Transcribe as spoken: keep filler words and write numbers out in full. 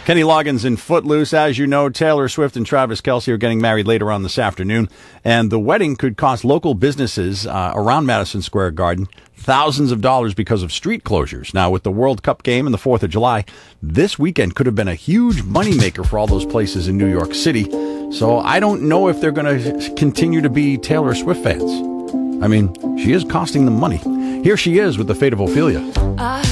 Kenny Loggins in Footloose. As you know, Taylor Swift and Travis Kelce are getting married later on this afternoon, and the wedding could cost local businesses uh, around Madison Square Garden thousands of dollars because of street closures. Now, with the World Cup game and the fourth of July, this weekend could have been a huge moneymaker for all those places in New York City. So I don't know if they're going to continue to be Taylor Swift fans. I mean, she is costing them money. Here she is with The Fate of Ophelia.